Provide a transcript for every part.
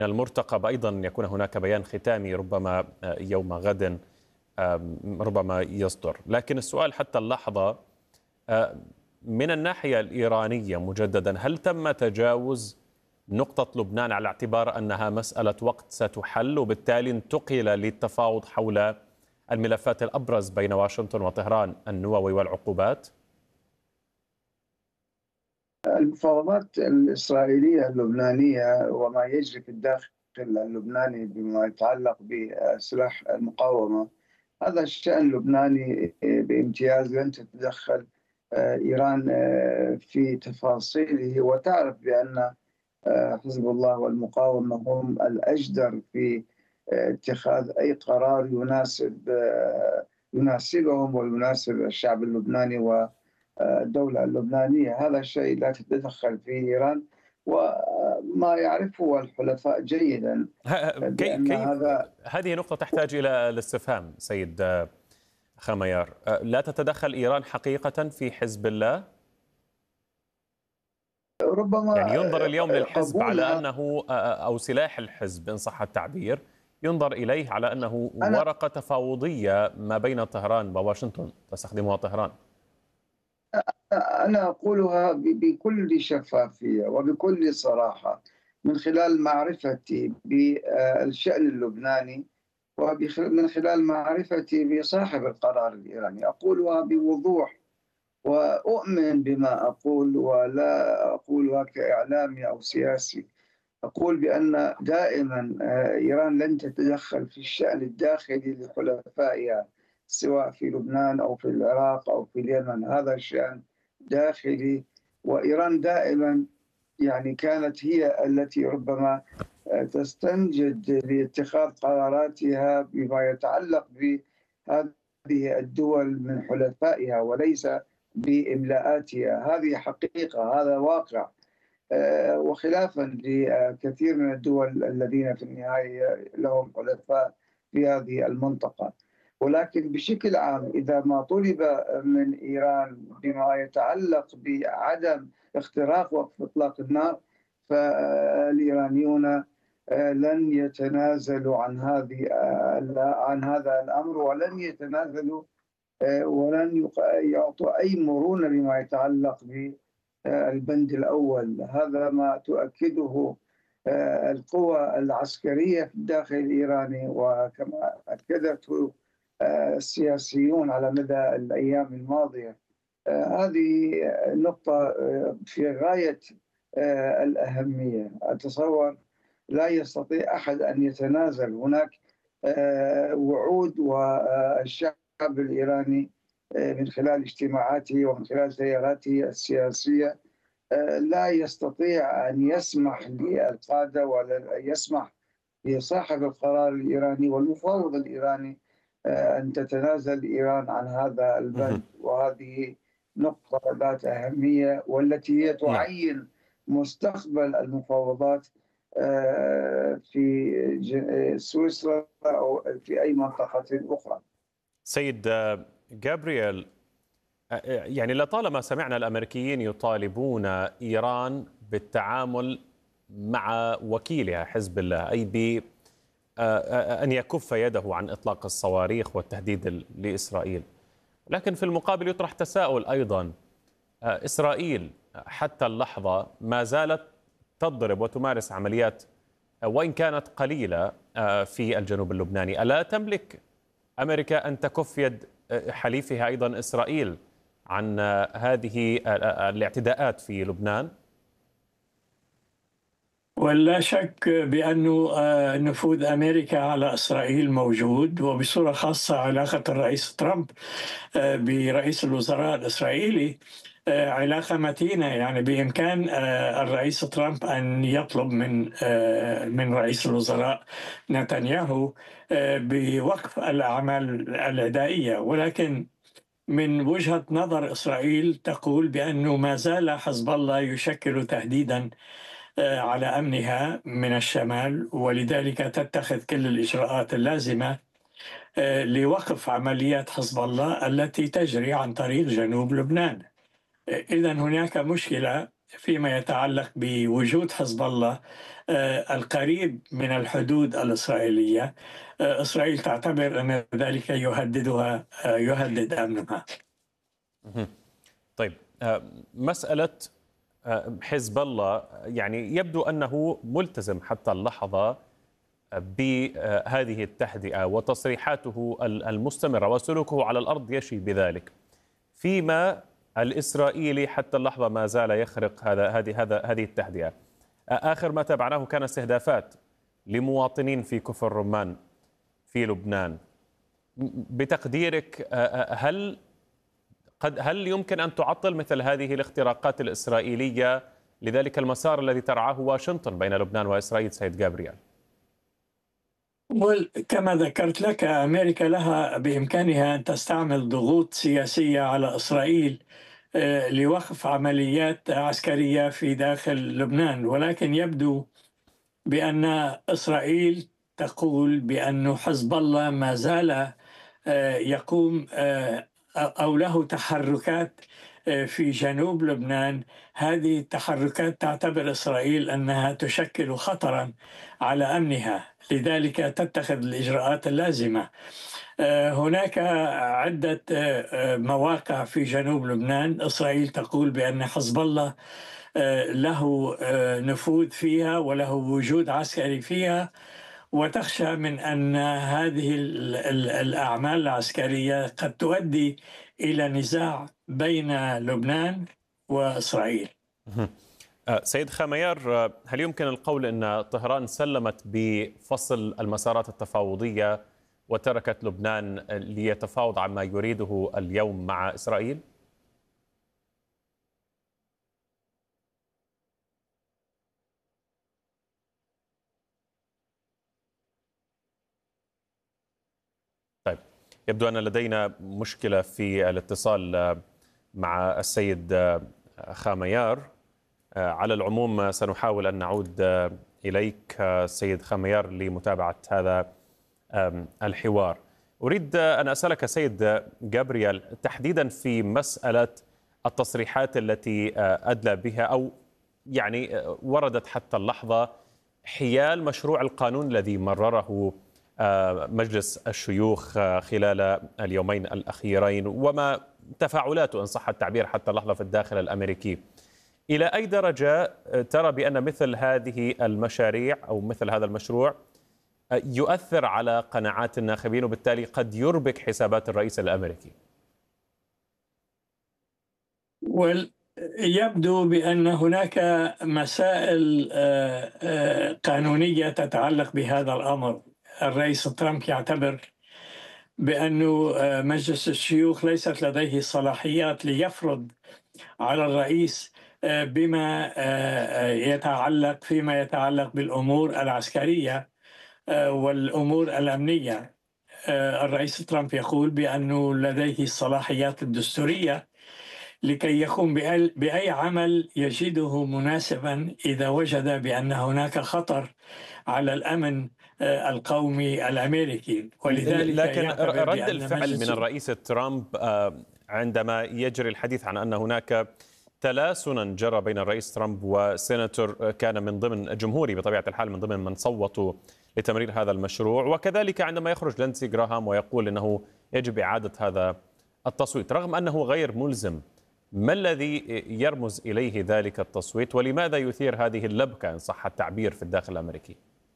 المرتقب أيضا أن يكون هناك بيان ختامي ربما يوم غد ربما يصدر. لكن السؤال حتى اللحظة من الناحية الإيرانية مجددا، هل تم تجاوز نقطة لبنان على اعتبار أنها مسألة وقت ستحل، وبالتالي انتقل للتفاوض حول الملفات الأبرز بين واشنطن وطهران، النووي والعقوبات؟ المفاوضات الإسرائيلية اللبنانية وما يجري في الداخل اللبناني بما يتعلق بسلاح المقاومة، هذا الشأن لبناني بامتياز. لن تتدخل إيران في تفاصيله، وتعرف بأن حزب الله والمقاومة هم الأجدر في اتخاذ أي قرار يناسبهم ويناسب الشعب اللبناني والدولة اللبنانية. هذا الشيء لا تتدخل فيه إيران، وما يعرفه الحلفاء جيدا بأن كيف هذا هذه نقطة تحتاج إلى الاستفهام سيد خميار. لا تتدخل إيران حقيقة في حزب الله؟ ربما يعني ينظر اليوم للحزب على قبولها. أنه أو سلاح الحزب إن صح التعبير، ينظر إليه على أنه أنا ورقة تفاوضية ما بين طهران وواشنطن تستخدمها طهران. أنا أقولها بكل شفافية وبكل صراحة، من خلال معرفتي بالشأن اللبناني ومن خلال معرفتي بصاحب القرار الإيراني. أقولها بوضوح وأؤمن بما أقول، ولا أقولها كإعلامي أو سياسي. أقول بأن دائما إيران لن تتدخل في الشأن الداخلي لحلفائها، سواء في لبنان أو في العراق أو في اليمن. هذا الشأن داخلي، وإيران دائما يعني كانت هي التي ربما تستنجد لاتخاذ قراراتها بما يتعلق بهذه الدول من حلفائها، وليس بإملاءاتها. هذه حقيقة، هذا واقع. وخلافا لكثير من الدول الذين في النهاية لهم حلفاء في هذه المنطقة. ولكن بشكل عام، إذا ما طلب من إيران بما يتعلق بعدم اختراق وقف إطلاق النار، فالإيرانيون لن يتنازلوا عن هذا الأمر، ولن يتنازلوا ولن يعطوا أي مرونة بما يتعلق بالبند الأول. هذا ما تؤكده القوى العسكرية في الداخل الإيراني، وكما أكدته السياسيون على مدى الأيام الماضية. هذه نقطة في غاية الأهمية. أتصور لا يستطيع أحد أن يتنازل. هناك وعود، والشعب الإيراني من خلال اجتماعاته ومن خلال زياراته السياسية لا يستطيع أن يسمح للقادة ولا يسمح لصاحب القرار الإيراني والمفاوض الإيراني أن تتنازل إيران عن هذا البند. وهذه نقطة ذات أهمية، والتي هي نعم. تعين مستقبل المفاوضات في سويسرا أو في أي منطقة أخرى. سيد جابرييل، يعني لطالما سمعنا الأمريكيين يطالبون إيران بالتعامل مع وكيلها حزب الله، أي بأن يكف يده عن إطلاق الصواريخ والتهديد لإسرائيل. لكن في المقابل يطرح تساؤل أيضا. إسرائيل حتى اللحظة ما زالت تضرب وتمارس عمليات وإن كانت قليلة في الجنوب اللبناني. ألا تملك أمريكا أن تكف يد حليفها أيضا إسرائيل عن هذه الاعتداءات في لبنان؟ ولا شك بأن نفوذ أمريكا على إسرائيل موجود، وبصورة خاصة علاقة الرئيس ترامب برئيس الوزراء الإسرائيلي علاقة متينة. يعني بإمكان الرئيس ترامب أن يطلب من رئيس الوزراء نتنياهو بوقف الأعمال العدائية، ولكن من وجهة نظر إسرائيل تقول بأنه ما زال حزب الله يشكل تهديدا على أمنها من الشمال، ولذلك تتخذ كل الإجراءات اللازمة لوقف عمليات حزب الله التي تجري عن طريق جنوب لبنان. إذن هناك مشكلة فيما يتعلق بوجود حزب الله القريب من الحدود الإسرائيلية. إسرائيل تعتبر أن ذلك يهددها، يهدد أمنها. طيب، مسألة حزب الله يعني يبدو أنه ملتزم حتى اللحظة بهذه التهدئة، وتصريحاته المستمرة وسلوكه على الأرض يشي بذلك، فيما الإسرائيلي حتى اللحظة ما زال يخرق هذه التهدئة. آخر ما تابعناه كان استهدافات لمواطنين في كفر الرمان في لبنان. بتقديرك هل يمكن أن تعطل مثل هذه الاختراقات الإسرائيلية لذلك المسار الذي ترعاه واشنطن بين لبنان وإسرائيل سيد جابرييل؟ كما ذكرت لك، أمريكا لها بإمكانها أن تستعمل ضغوط سياسية على إسرائيل لوقف عمليات عسكرية في داخل لبنان، ولكن يبدو بأن إسرائيل تقول بأن حزب الله ما زال يقوم أو له تحركات في جنوب لبنان. هذه التحركات تعتبر إسرائيل أنها تشكل خطرا على أمنها، لذلك تتخذ الإجراءات اللازمة. هناك عدة مواقع في جنوب لبنان إسرائيل تقول بأن حزب الله له نفوذ فيها وله وجود عسكري فيها، وتخشى من أن هذه الأعمال العسكرية قد تؤدي إلى نزاع بين لبنان وإسرائيل. سيد خاميار، هل يمكن القول أن طهران سلمت بفصل المسارات التفاوضية وتركت لبنان ليتفاوض عما يريده اليوم مع إسرائيل؟ طيب، يبدو أن لدينا مشكلة في الاتصال مع السيد خاميار. على العموم سنحاول أن نعود إليك سيد خاميار لمتابعة هذا الحوار. أريد أن أسألك سيد جابرييل تحديدا في مسألة التصريحات التي أدلى بها أو يعني وردت حتى اللحظة حيال مشروع القانون الذي مرره مجلس الشيوخ خلال اليومين الأخيرين، وما تفاعلاته إن صح التعبير حتى اللحظة في الداخل الأمريكي. إلى أي درجة ترى بأن مثل هذه المشاريع أو مثل هذا المشروع يؤثر على قناعات الناخبين وبالتالي قد يربك حسابات الرئيس الأمريكي؟ يبدو بأن هناك مسائل قانونية تتعلق بهذا الأمر. الرئيس ترامب يعتبر بأن مجلس الشيوخ ليست لديه صلاحيات ليفرض على الرئيس بما يتعلق فيما يتعلق بالأمور العسكرية والأمور الأمنية. الرئيس ترامب يقول بأنه لديه الصلاحيات الدستورية لكي يقوم بأي عمل يجده مناسبا إذا وجد بأن هناك خطر على الأمن القومي الأمريكي. ولذلك لكن رد الفعل من الرئيس ترامب عندما يجري الحديث عن أن هناك تلاسنا جرى بين الرئيس ترامب وسيناتور كان من ضمن جمهوري بطبيعة الحال من ضمن من صوتوا لتمرير هذا المشروع، وكذلك عندما يخرج لينسي جراهام ويقول أنه يجب إعادة هذا التصويت رغم أنه غير ملزم. ما الذي يرمز إليه ذلك التصويت ولماذا يثير هذه اللبكة إن صح التعبير في الداخل الأمريكي؟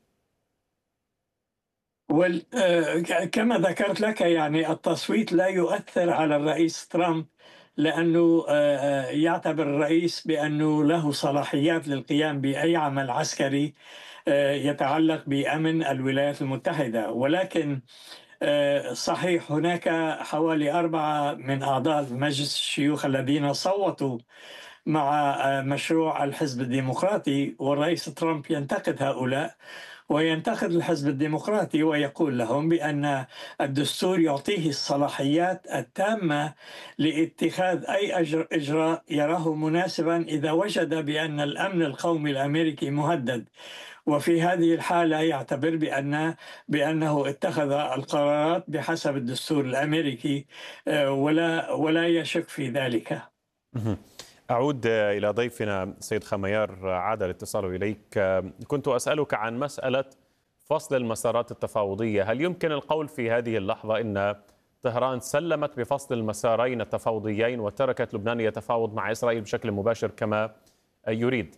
كما ذكرت لك يعني التصويت لا يؤثر على الرئيس ترامب، لأنه يعتبر الرئيس بأنه له صلاحيات للقيام بأي عمل عسكري يتعلق بأمن الولايات المتحدة. ولكن صحيح هناك حوالي 4 من أعضاء مجلس الشيوخ الذين صوتوا مع مشروع الحزب الديمقراطي، والرئيس ترامب ينتقد هؤلاء وينتقد الحزب الديمقراطي ويقول لهم بأن الدستور يعطيه الصلاحيات التامة لاتخاذ أي إجراء يراه مناسبا إذا وجد بأن الأمن القومي الأمريكي مهدد. وفي هذه الحالة يعتبر بأنه اتخذ القرارات بحسب الدستور الأمريكي ولا يشك في ذلك. أعود إلى ضيفنا سيد خميار، عاد الاتصال إليك. كنت أسألك عن مسألة فصل المسارات التفاوضية. هل يمكن القول في هذه اللحظة أن طهران سلمت بفصل المسارين التفاوضيين وتركت لبنان يتفاوض مع إسرائيل بشكل مباشر كما يريد؟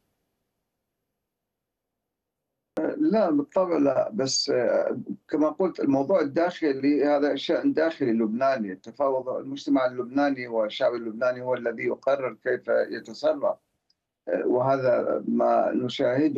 لا بالطبع لا، بس كما قلت الموضوع الداخلي هذا شأن داخلي لبناني. التفاوض المجتمع اللبناني والشعب اللبناني هو الذي يقرر كيف يتصرف، وهذا ما نشاهده